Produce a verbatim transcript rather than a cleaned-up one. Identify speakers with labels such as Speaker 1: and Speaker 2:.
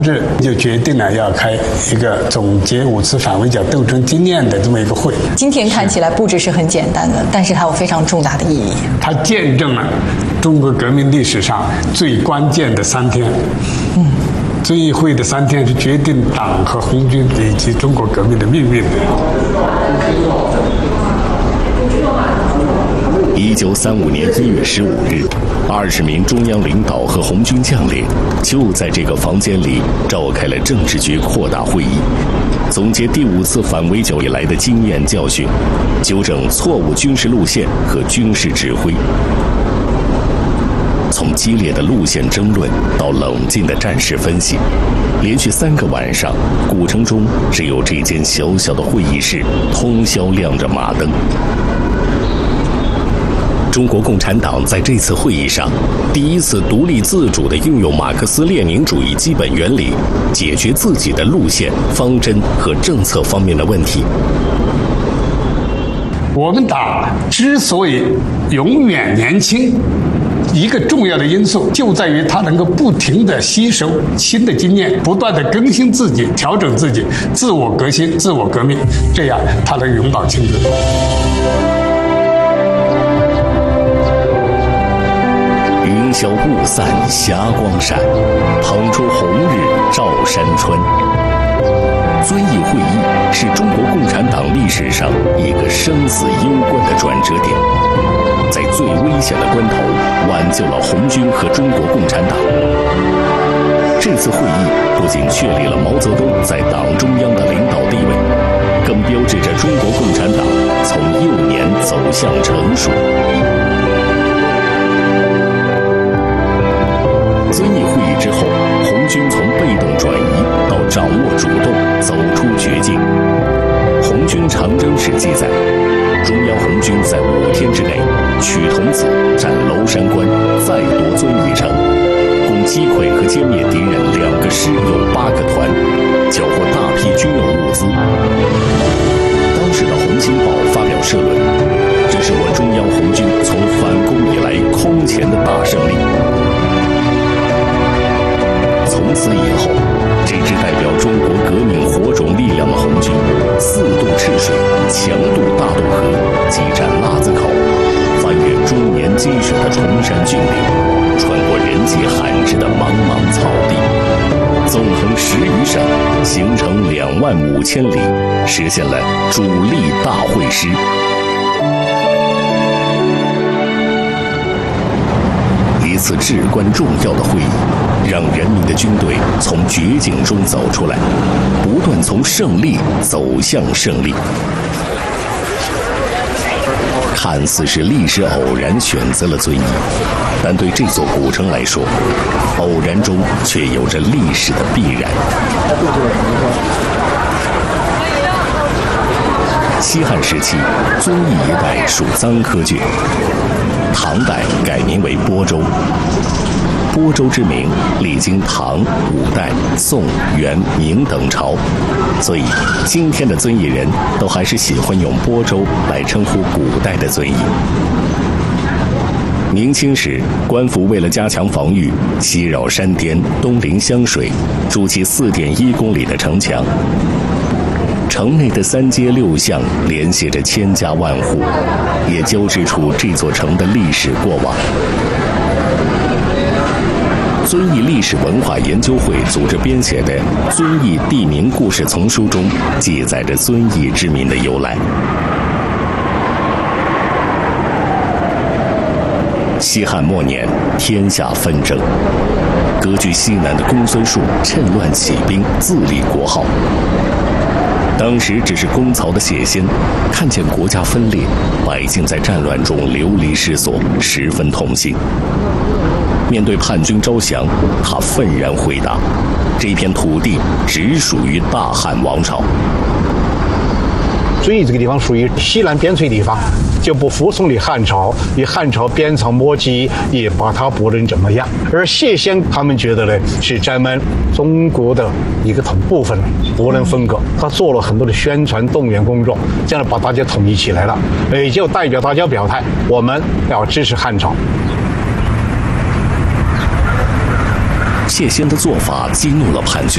Speaker 1: 日就决定了要开一个总结五次反围剿斗争经验的这么一个会。
Speaker 2: 今天看起来布置是很简单的，但是它有非常重大的意义。
Speaker 1: 它见证了中国革命历史上最关键的三天。嗯，遵义会的三天是决定党和红军以及中国革命的命运的。
Speaker 3: 一九三五年一月十五日，二十名中央领导和红军将领就在这个房间里召开了政治局扩大会议，总结第五次反围剿以来的经验教训，纠正错误军事路线和军事指挥。从激烈的路线争论到冷静的战事分析，连续三个晚上，古城中只有这间小小的会议室通宵亮着马灯。中国共产党在这次会议上，第一次独立自主地运用马克思列宁主义基本原理，解决自己的路线、方针和政策方面的问题。
Speaker 1: 我们党之所以永远年轻，一个重要的因素就在于它能够不停地吸收新的经验，不断地更新自己、调整自己，自我革新、自我革命，这样它能永葆青春。
Speaker 3: 云消雾散霞光闪，捧出红日照山川。遵义会议是中国共产党历史上一个生死攸关的转折点，在最危险的关头挽救了红军和中国共产党。这次会议不仅确立了毛泽东在党中央的领导地位，更标志着中国共产党从幼年走向成熟。遵义会议之后，红军从被动转移到掌握主动，走出绝境。红军长征史记载，中央红军在五天之内取桐梓、占娄山关，再夺遵义城，共击溃和歼灭敌人两个师有八个团，缴获大批军用物资。当时的《红星报》发表社论，这是我中央红军从反攻以来空前的大胜利。从此以后，这支代表中国革命火种力量的红军，四渡赤水，强渡大渡河，激战腊子口，翻越终年积雪的崇山峻岭，穿过人迹罕至的茫茫草地，纵横十余省，行程两万五千里，实现了主力大会师。一次至关重要的会议，让人民的军队从绝境中走出来，不断从胜利走向胜利。看似是历史偶然选择了遵义，但对这座古城来说，偶然中却有着历史的必然。西汉时期，遵义一带属臧科郡，唐代改名为播州。播州之名历经唐、五代、宋、元、明等朝，所以今天的遵义人都还是喜欢用播州来称呼古代的遵义。明清时，官府为了加强防御，西绕山巅，东临湘水，筑起四点一公里的城墙。城内的三街六巷联系着千家万户，也交织出这座城的历史过往。遵义历史文化研究会组织编写的《遵义地名故事丛书》中，记载着遵义之名的由来。西汉末年，天下纷争，割据西南的公孙述趁乱起兵，自立国号。当时只是公曹的谢仙，看见国家分裂，百姓在战乱中流离失所，十分痛心。面对叛军招降，他愤然回答：这片土地只属于大汉王朝。
Speaker 4: 遵义这个地方属于西南边陲地方，就不服从于汉朝，与汉朝鞭长莫及，也把他不能怎么样。而谢仙他们觉得呢，是咱们中国的一个部分，不能分割。他做了很多的宣传动员工作，这样把大家统一起来了，也就代表大家表态，我们要支持汉朝。
Speaker 3: 谢仙的做法激怒了叛军，